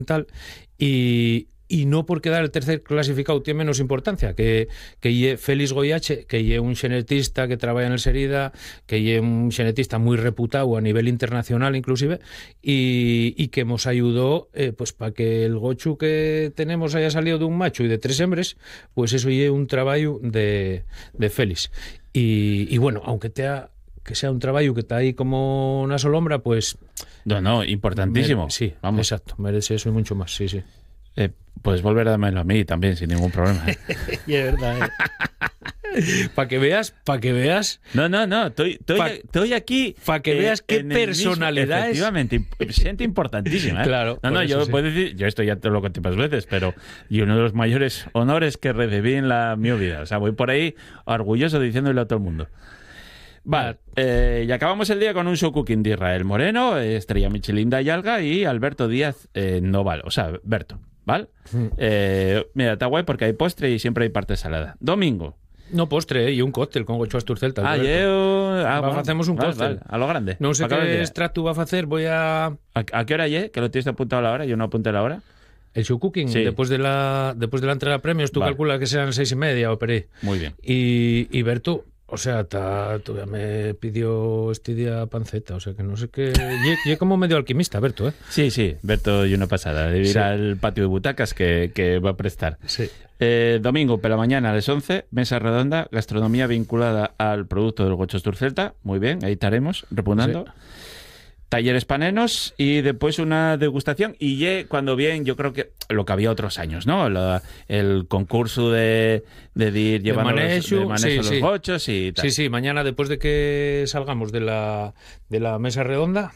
tal, y no por quedar el tercer clasificado tiene menos importancia, que lle Félix Goyache, que lle un xenetista que traballa en el Serida, que lle un xenetista muy reputado a nivel internacional inclusive, y que nos ayudó pues para que el gochu que tenemos haya salido de un macho y de 3 hembres, pues eso lle un traballo de Félix. Y bueno, aunque que sea un trabajo que está ahí como una sombra, pues... No, importantísimo. Sí, vamos. Exacto, merece eso y mucho más, sí. Puedes volver a dármelo a mí también, sin ningún problema. Y es verdad, Para que veas. No, estoy aquí. Para que veas qué personalidad es. Efectivamente, gente importantísima. Claro. No, yo puedo decir, yo esto ya te lo conté más veces, pero y uno de los mayores honores que recibí en mi vida. O sea, voy por ahí orgulloso diciéndole a todo el mundo. Vale, y acabamos el día con un show cooking de Israel Moreno, Estrella Michelin de Ayalga y Alberto Díaz Noval. O sea, Berto, ¿vale? Mira, está guay porque hay postre y siempre hay parte salada. Domingo. No postre, y un cóctel con gocho Asturcelta. Hacemos un cóctel. Vale, a lo grande. No sé qué extracto va a hacer, voy a... ¿A qué hora que lo tienes apuntado a la hora? Yo no apunté la hora. El show cooking, sí. después de la entrega de premios, tú calculas que sean 6:30 o por ahí. Muy bien. Y Berto... O sea, todavía me pidió este día panceta, o sea que no sé qué... Ye como medio alquimista, Berto, ¿eh? Sí, Berto y una pasada. Debe ir al patio de butacas que va a prestar. Sí. Domingo, por la mañana a las 11, mesa redonda, gastronomía vinculada al producto del gocho Asturcelta. Muy bien, ahí estaremos, repuntando. Sí. Talleres panenos y después una degustación y cuando bien yo creo que lo que había otros años, ¿no? El concurso de ir llevando los gochos y tal. Sí, mañana después de que salgamos de la mesa redonda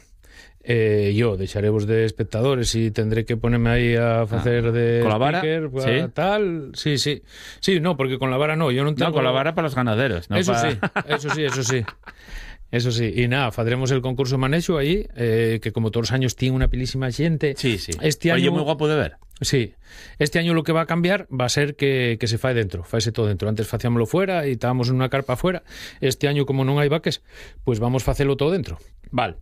yo dejaremos de espectadores y tendré que ponerme ahí a hacer de con la vara, speaker, tal. Sí, no, porque con la vara no, yo no tengo... No, con la vara para los ganaderos, ¿no? Eso sí. Eso sí, y nada, faremos el concurso Manexo ahí, que como todos los años tiene una pilísima gente. Sí. Este año, oye, muy guapo de ver. Sí, este año lo que va a cambiar va a ser que se fae dentro, faese todo dentro. Antes facíamoslo fuera y estábamos en una carpa afuera. Este año, como no hay vaques, pues vamos a hacerlo todo dentro. Vale.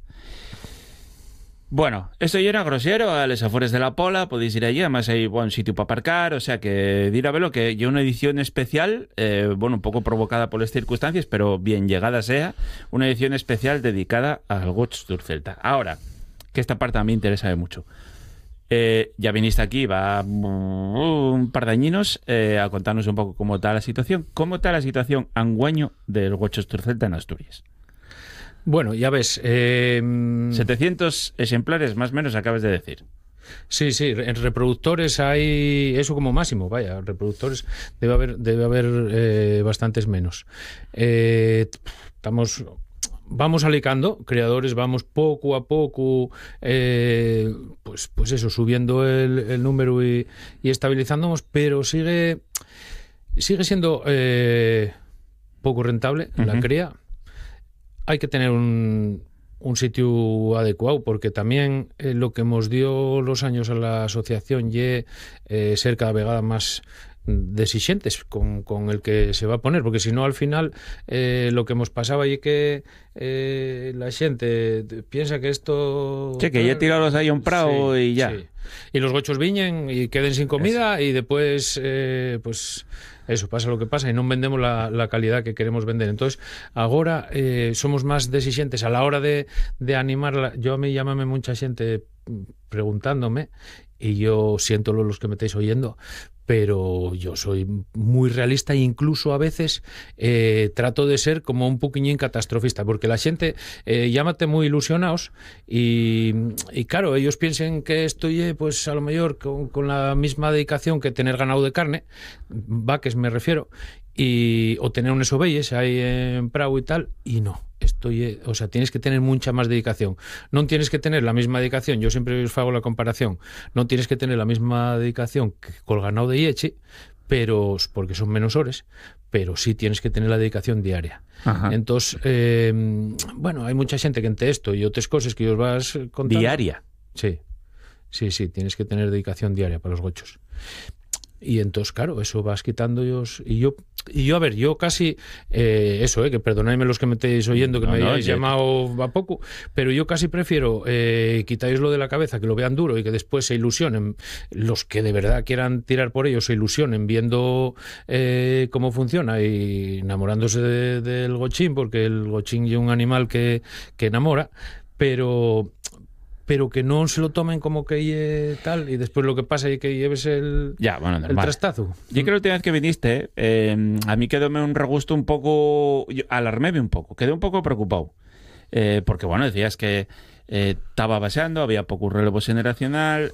Bueno, esto ya era grosero, a los afueras de la Pola, podéis ir allí, además hay buen sitio para aparcar, o sea que dir a verlo que ya una edición especial, un poco provocada por las circunstancias, pero bien llegada sea, una edición especial dedicada al gocho Asturcelta. Ahora, que esta parte a mí interesa de mucho. Ya viniste aquí, va un par de añinos a contarnos un poco cómo está la situación. ¿Cómo está la situación anguaño del gocho Asturcelta en Asturias? Bueno, ya ves... 700 ejemplares más o menos acabas de decir. Sí, en reproductores hay eso como máximo, vaya, reproductores debe haber bastantes menos. Vamos alicando creadores, vamos poco a poco pues eso, subiendo el número y estabilizándonos, pero sigue siendo poco rentable la cría. Hay que tener un sitio adecuado, porque también lo que hemos dio los años a la asociación ser cada vegada más exigentes con el que se va a poner, porque si no al final lo que hemos pasado y que la gente piensa que esto... Sí, que ya tiraros ahí a un prado y ya. Sí. Y los gochos viñen y queden sin comida y después pues... Eso, pasa lo que pasa y no vendemos la calidad que queremos vender. Entonces, ahora somos más exigentes a la hora de animarla. Yo a mí llámame mucha gente preguntándome y yo siento los que me estáis oyendo, pero yo soy muy realista e incluso a veces trato de ser como un poquillín catastrofista, porque la gente llámate muy ilusionados y claro, ellos piensen que estoy pues a lo mejor con la misma dedicación que tener ganado de carne, vaques me refiero, o tener unas ovejas ahí en prau y tal, y no. O sea, tienes que tener mucha más dedicación. No tienes que tener la misma dedicación, yo siempre os hago la comparación, no tienes que tener la misma dedicación que con el ganado de Ieche, pero porque son menos horas, pero sí tienes que tener la dedicación diaria. Ajá. Entonces, hay mucha gente que entre esto y otras cosas que os vas contando. ¿Diaria? Sí, tienes que tener dedicación diaria para los gochos. Y entonces, claro, eso vas quitando ellos. Y yo Y yo, a ver, yo casi, que perdonadme los que me estéis oyendo, que me hayáis llamado a poco, pero yo casi prefiero quitáis lo de la cabeza, que lo vean duro y que después se ilusionen, los que de verdad quieran tirar por ello, se ilusionen viendo cómo funciona y enamorándose del gochín, porque el gochín es un animal que enamora, pero que no se lo tomen como que tal, y después lo que pasa es que lleves el trastazo. Yo creo que la última vez que viniste, a mí quedóme un regusto un poco, alarméme un poco, quedé un poco preocupado, porque bueno, decías que estaba baseando, había poco relevo generacional,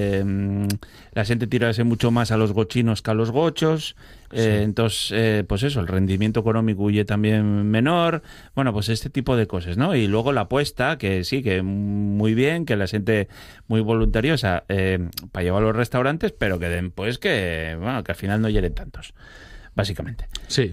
la gente tirase mucho más a los gochinos que a los gochos, entonces pues eso, el rendimiento económico huye también menor, bueno, pues este tipo de cosas, ¿no? Y luego la apuesta, que sí, que muy bien, que la gente muy voluntariosa para llevar a los restaurantes, pero que después que al final no hieren tantos, básicamente. Sí.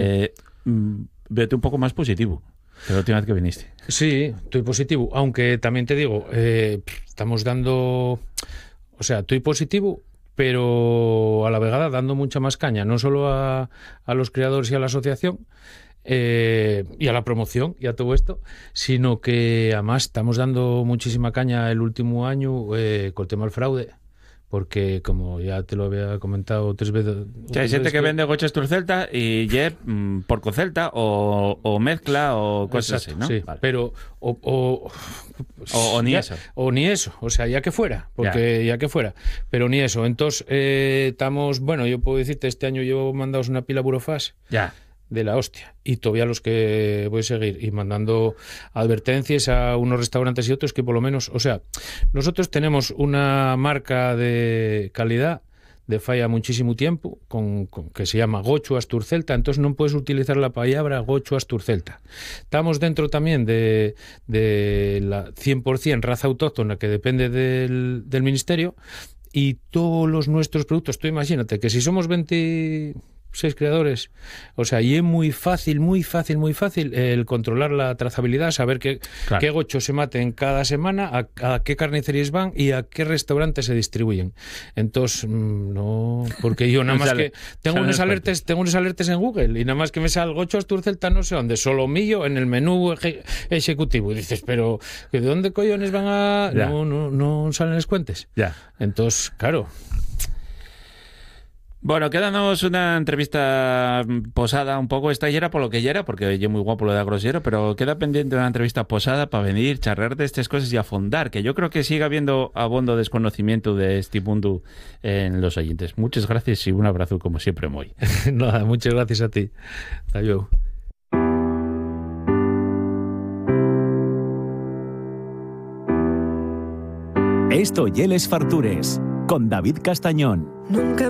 Vete un poco más positivo de la última vez que viniste. Sí, estoy positivo, aunque también te digo, estamos dando, o sea, estoy positivo, pero a la vegada dando mucha más caña, no solo a los creadores y a la asociación, y a la promoción y a todo esto, sino que además estamos dando muchísima caña el último año con el tema del fraude. Porque, como ya te lo había comentado 3 veces... Hay gente que vende goches turcelta y porco celta o mezcla o cosas así, ¿no? Sí, vale. Pero... O ni eso. O ni eso, o sea, ya que fuera, porque ya que fuera, pero ni eso. Entonces, estamos... Bueno, yo puedo decirte, este año llevo mandados una pila Burofax. Ya. De la hostia, y todavía los que voy a seguir y mandando advertencias a unos restaurantes y otros que por lo menos, o sea, nosotros tenemos una marca de calidad de falla muchísimo tiempo con que se llama Gocho Asturcelta, entonces no puedes utilizar la palabra Gocho Asturcelta. Estamos dentro también de la 100% raza autóctona que depende del ministerio, y todos los nuestros productos, tú imagínate que si somos 26 creadores, o sea, y es muy fácil el controlar la trazabilidad, saber qué gochos se maten cada semana, a qué carnicerías van y a qué restaurantes se distribuyen. Entonces, no, porque yo nada más que tengo unos alertas en Google y nada más que me sale gocho Asturcelta no sé dónde, solomillo en el menú ejecutivo, y dices, pero ¿de dónde cojones van a...? No salen las cuentas. Entonces, claro... Bueno, quédanos una entrevista posada un poco, esta era por lo que ya era, porque yo muy guapo lo de grosero, pero queda pendiente una entrevista posada para venir, charlar de estas cosas y afondar, que yo creo que sigue habiendo abondo desconocimiento de este mundo en los oyentes. Muchas gracias y un abrazo como siempre, Moi. Nada, muchas gracias a ti. Adiós. Esto y Les Fartures, con David Castañón. Nunca